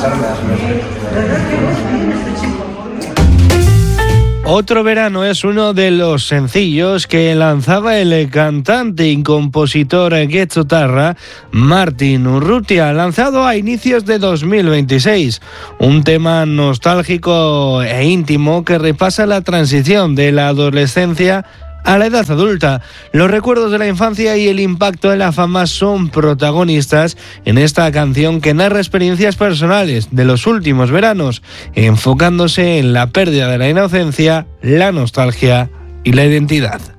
Otro verano es uno de los sencillos que lanzaba el cantante y compositor guetxotarra Martin Urrutia, lanzado a inicios de 2026. Un tema nostálgico e íntimo que repasa la transición de la adolescencia a la edad adulta. Los recuerdos de la infancia y el impacto de la fama son protagonistas en esta canción que narra experiencias personales de los últimos veranos, enfocándose en la pérdida de la inocencia, la nostalgia y la identidad.